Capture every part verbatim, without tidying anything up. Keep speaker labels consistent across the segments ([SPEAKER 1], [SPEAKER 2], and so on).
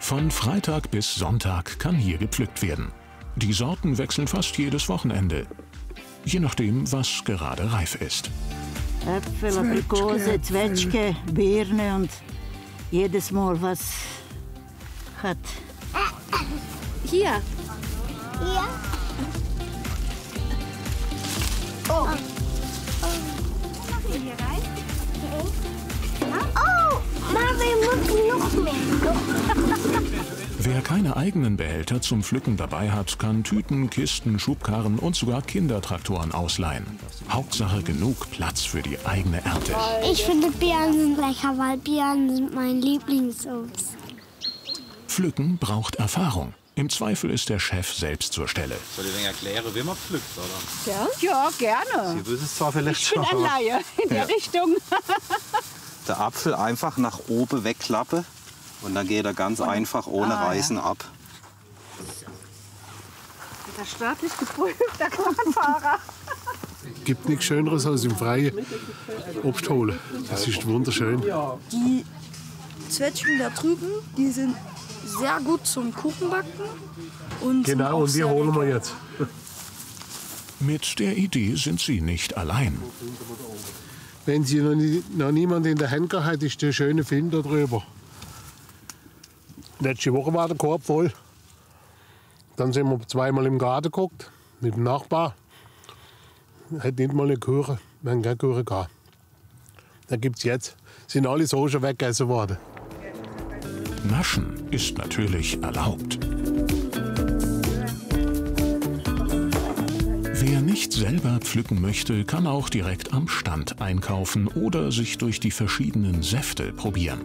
[SPEAKER 1] Von Freitag bis Sonntag kann hier gepflückt werden. Die Sorten wechseln fast jedes Wochenende. Je nachdem, was gerade reif ist.
[SPEAKER 2] Äpfel, Aprikose, Zwetschge, Birne und jedes Mal was hat.
[SPEAKER 3] Hier.
[SPEAKER 4] Ja. Oh. Oh, Mama, wir müssen noch mehr.
[SPEAKER 1] Wer keine eigenen Behälter zum Pflücken dabei hat, kann Tüten, Kisten, Schubkarren und sogar Kindertraktoren ausleihen. Hauptsache genug Platz für die eigene Ernte.
[SPEAKER 4] Ich finde Beeren sind lecker, weil Beeren sind mein Lieblingsobst.
[SPEAKER 1] Pflücken braucht Erfahrung. Im Zweifel ist der Chef selbst zur Stelle.
[SPEAKER 5] Soll ich erklären, wie man pflückt, oder?
[SPEAKER 3] Ja, ja gerne.
[SPEAKER 5] Sie wissen es zwar vielleicht
[SPEAKER 3] Ich bin ein Laie in der
[SPEAKER 5] Ja.
[SPEAKER 3] Richtung.
[SPEAKER 5] Der Apfel einfach nach oben wegklappen und dann geht er ganz einfach ohne
[SPEAKER 3] Ah,
[SPEAKER 5] Reißen
[SPEAKER 3] ja.
[SPEAKER 5] ab.
[SPEAKER 3] Das ist staatlich geprüft, da kommt ein Fahrer.
[SPEAKER 6] Gibt nichts Schöneres als im Freien Obst holen. Das ist wunderschön.
[SPEAKER 7] Die Zwetschgen da drüben, die sind sehr gut zum Kuchenbacken. Und sind
[SPEAKER 6] Genau,
[SPEAKER 7] auch
[SPEAKER 6] und die
[SPEAKER 7] sehr
[SPEAKER 6] holen wir
[SPEAKER 7] lecker.
[SPEAKER 6] jetzt.
[SPEAKER 1] Mit der Idee sind sie nicht allein.
[SPEAKER 6] Wenn Sie noch, nie, noch niemand in der Hand gehabt hat, ist der schöne Film darüber. Letzte Woche war der Korb voll. Dann sind wir zweimal im Garten geguckt, mit dem Nachbar. Hat nicht mal eine Kuche, wir haben keine Kuche gehabt. Da gibt es jetzt. Sind alle so schon weggegessen worden.
[SPEAKER 1] Naschen ist natürlich erlaubt. Wer nicht selber pflücken möchte, kann auch direkt am Stand einkaufen oder sich durch die verschiedenen Säfte probieren.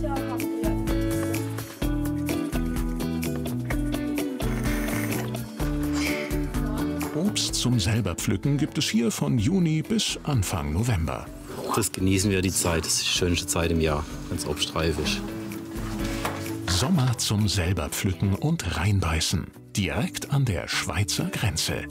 [SPEAKER 1] Obst zum selber pflücken gibt es hier von Juni bis Anfang November.
[SPEAKER 8] Das genießen wir die Zeit. Das ist die schönste Zeit im Jahr, wenn es obstreif ist.
[SPEAKER 1] Sommer zum selber pflücken und reinbeißen. Direkt an der Schweizer Grenze.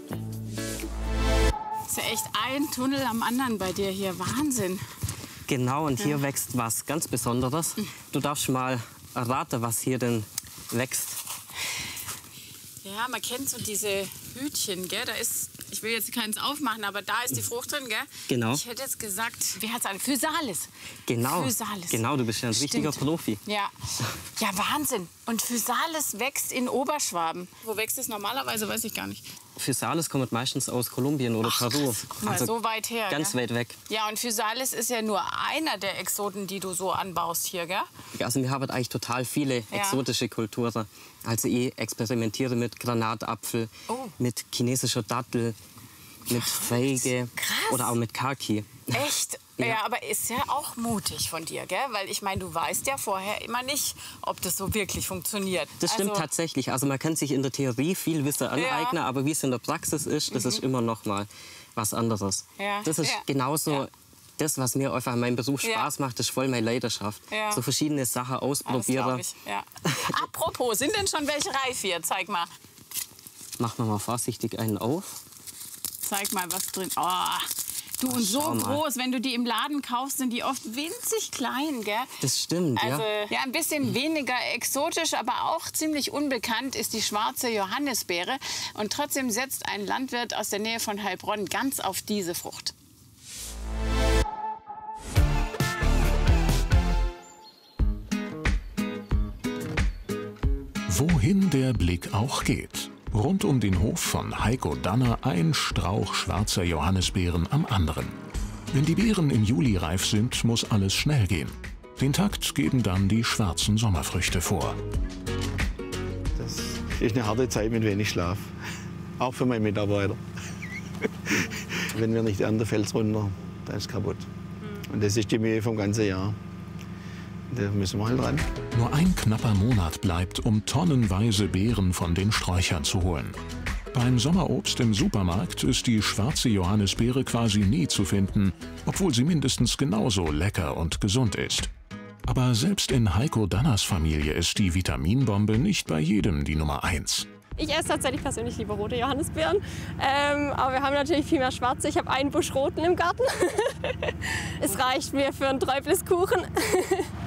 [SPEAKER 9] Ist ja echt ein Tunnel am anderen bei dir hier. Wahnsinn.
[SPEAKER 10] Genau, und hier wächst was ganz Besonderes. Du darfst mal erraten, was hier denn wächst.
[SPEAKER 9] Ja, man kennt so diese Hütchen, gell? Da ist, ich will jetzt keins aufmachen, aber da ist die Frucht drin, gell?
[SPEAKER 10] Genau.
[SPEAKER 9] Ich hätte jetzt gesagt, wie heißt es? Physalis.
[SPEAKER 10] Genau,
[SPEAKER 9] Physalis.
[SPEAKER 10] genau, du bist ja ein richtiger
[SPEAKER 9] Stimmt.
[SPEAKER 10] Profi.
[SPEAKER 9] Ja. Ja, Wahnsinn. Und Physalis wächst in Oberschwaben. Wo wächst es normalerweise, weiß ich gar nicht.
[SPEAKER 10] Physalis kommt meistens aus Kolumbien oder
[SPEAKER 9] Ach,
[SPEAKER 10] Peru.
[SPEAKER 9] krass. Guck mal, so weit her,
[SPEAKER 10] Ganz
[SPEAKER 9] gell?
[SPEAKER 10] weit weg.
[SPEAKER 9] Ja, und Physalis ist ja nur einer der Exoten, die du so anbaust hier, gell?
[SPEAKER 10] Also wir haben eigentlich total viele
[SPEAKER 9] Ja.
[SPEAKER 10] exotische Kulturen. Also ich experimentiere mit Granatapfel,
[SPEAKER 9] Oh.
[SPEAKER 10] mit chinesischer Dattel, mit Feige
[SPEAKER 9] Krass.
[SPEAKER 10] oder auch mit Kaki.
[SPEAKER 9] Echt? Ja.
[SPEAKER 10] Ja.
[SPEAKER 9] aber ist ja auch mutig von dir, gell? Weil ich meine, du weißt ja vorher immer nicht, ob das so wirklich funktioniert.
[SPEAKER 10] Das stimmt
[SPEAKER 9] also,
[SPEAKER 10] tatsächlich. Also man kann sich in der Theorie viel Wissen aneignen, aber wie es in der Praxis ist, das ist immer noch mal was anderes.
[SPEAKER 9] Ja.
[SPEAKER 10] Das ist
[SPEAKER 9] Ja.
[SPEAKER 10] genauso
[SPEAKER 9] Ja.
[SPEAKER 10] das, was mir einfach in meinem Beruf
[SPEAKER 9] Ja.
[SPEAKER 10] Spaß macht, das ist voll meine Leidenschaft.
[SPEAKER 9] Ja.
[SPEAKER 10] So verschiedene Sachen
[SPEAKER 9] Ah, das
[SPEAKER 10] ausprobieren.
[SPEAKER 9] glaub ich, ja. Apropos, sind denn schon welche reif hier? Zeig mal.
[SPEAKER 10] Machen wir mal vorsichtig einen auf.
[SPEAKER 9] Zeig mal, was drin. Oh. Du, und so
[SPEAKER 10] schau mal.
[SPEAKER 9] groß, wenn du die im Laden kaufst, sind die oft winzig klein, gell?
[SPEAKER 10] Das stimmt,
[SPEAKER 9] Also,
[SPEAKER 10] ja.
[SPEAKER 9] ja, ein bisschen weniger exotisch, aber auch ziemlich unbekannt ist die schwarze Johannisbeere. Und trotzdem setzt ein Landwirt aus der Nähe von Heilbronn ganz auf diese Frucht.
[SPEAKER 1] Wohin der Blick auch geht. Rund um den Hof von Heiko Danner ein Strauch schwarzer Johannisbeeren am anderen. Wenn die Beeren im Juli reif sind, muss alles schnell gehen. Den Takt geben dann die schwarzen Sommerfrüchte vor.
[SPEAKER 11] Das ist eine harte Zeit mit wenig Schlaf. Auch für meine Mitarbeiter. Wenn wir nicht ernten, fällt es runter, dann ist es kaputt. Und das ist die Mühe vom ganzen Jahr. Da müssen wir halt ran.
[SPEAKER 1] Nur ein knapper Monat bleibt, um tonnenweise Beeren von den Sträuchern zu holen. Beim Sommerobst im Supermarkt ist die schwarze Johannisbeere quasi nie zu finden, obwohl sie mindestens genauso lecker und gesund ist. Aber selbst in Heiko Danners Familie ist die Vitaminbombe nicht bei jedem die Nummer eins.
[SPEAKER 12] Ich esse tatsächlich persönlich lieber rote Johannisbeeren, ähm, aber wir haben natürlich viel mehr schwarze. Ich habe einen Busch roten im Garten. Es reicht mir für einen Träubleskuchen.